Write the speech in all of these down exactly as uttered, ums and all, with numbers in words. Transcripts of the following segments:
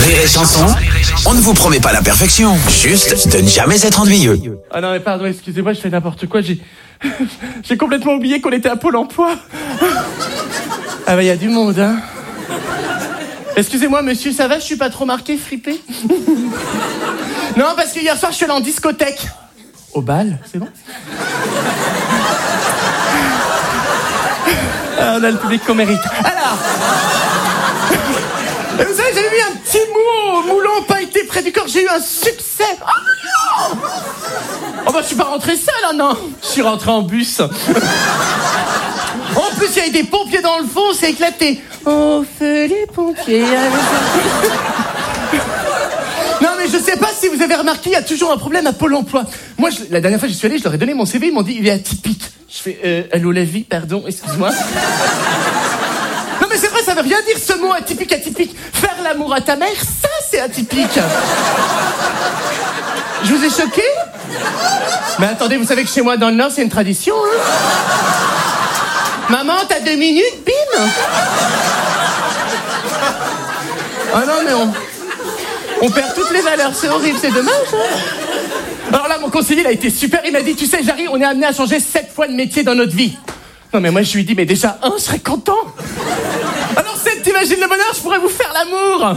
Rire et Chanson, on ne vous promet pas la perfection, juste de ne jamais être ennuyeux. Ah non mais pardon, excusez-moi, je fais n'importe quoi, j'ai... j'ai complètement oublié qu'on était à Pôle emploi. Ah bah il y a du monde, hein. Excusez-moi monsieur, ça va, je suis pas trop marqué, fripé? Non, parce que hier soir je suis allé en discothèque. Au bal, c'est bon? Ah, on a le public qu'on mérite. Alors... Vous savez, j'ai eu un petit mot au moulon, pas été près du corps, j'ai eu un succès. Oh non! Oh bah je suis pas rentré seul, hein, non. Je suis rentré en bus. En plus, il y avait des pompiers dans le fond, c'est éclaté. On fait les pompiers. Non mais je sais pas si vous avez remarqué, il y a toujours un problème à Pôle emploi. Moi, je, la dernière fois que j'y suis allé, je leur ai donné mon C V, ils m'ont dit il est atypique. Je fais euh, allô la vie, pardon, excuse-moi. Non mais c'est vrai, ça veut rien dire ce mot atypique, atypique. Faire l'amour à ta mère, ça c'est atypique. Je vous ai choqué? Mais attendez, vous savez que chez moi dans le Nord, c'est une tradition, hein. Maman, t'as deux minutes, bim. Ah non mais on... On perd toutes les valeurs, c'est horrible, c'est dommage, hein. Alors là, mon conseiller, il a été super, il m'a dit, tu sais, Jarry, on est amené à changer sept fois de métier dans notre vie. Non mais moi, je lui ai dit, mais déjà, un, je serais content. Alors sept, t'imagines le bonheur, je pourrais vous faire l'amour.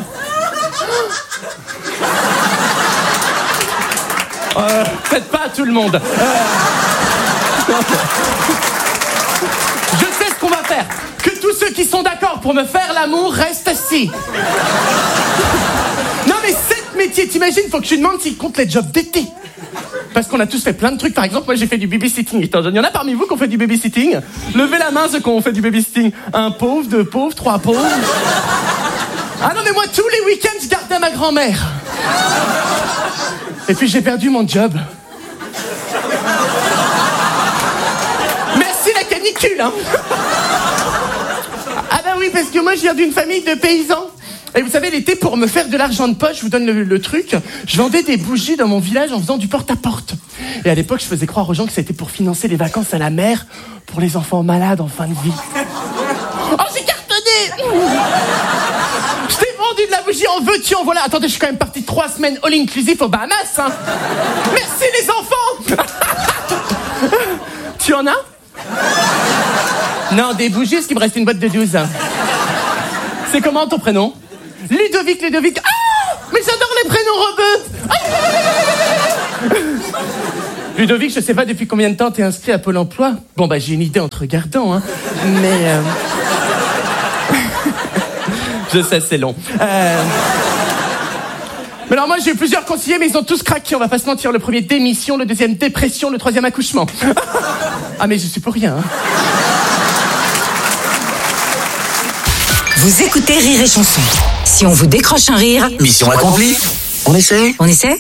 Euh, faites pas à tout le monde. Euh... Je sais ce qu'on va faire. Que tous ceux qui sont d'accord pour me faire l'amour restent assis. Non mais sept métiers, t'imagines, faut que je lui demande s'il compte les jobs d'été. Parce qu'on a tous fait plein de trucs. Par exemple, moi j'ai fait du babysitting. Il y en a parmi vous qui ont fait du babysitting? Levez la main ceux qui ont fait du babysitting. Un pauvre, deux pauvres, trois pauvres. Ah non mais moi tous les week-ends je gardais ma grand-mère. Et puis j'ai perdu mon job. Merci la canicule, hein. Ah bah oui, parce que moi je viens d'une famille de paysans. Et vous savez, l'été, pour me faire de l'argent de poche, je vous donne le, le truc, je vendais des bougies dans mon village en faisant du porte-à-porte. Et à l'époque, je faisais croire aux gens que c'était pour financer les vacances à la mer pour les enfants malades en fin de vie. Oh, j'ai cartonné. Je t'ai vendu de la bougie, en veux-tu, en voilà. Attendez, je suis quand même parti trois semaines all-inclusive aux Bahamas, hein. Merci les enfants. Tu en as? Non, des bougies, est-ce qu'il me reste une boîte de douze? C'est comment ton prénom? Ludovic, Ludovic. Ah! Mais j'adore les prénoms rebeux. Ah! Ludovic, je sais pas depuis combien de temps t'es inscrit à Pôle emploi. Bon bah j'ai une idée en te regardant, hein. Mais... Euh... je sais, c'est long. Euh... Mais alors moi j'ai eu plusieurs conseillers, mais ils ont tous craqué, on va pas se mentir. Le premier, démission. Le deuxième, dépression. Le troisième, accouchement. Ah mais je suis pour rien, hein. Vous écoutez Rire et Chanson. Si on vous décroche un rire... Mission accomplie. On essaie On essaie ?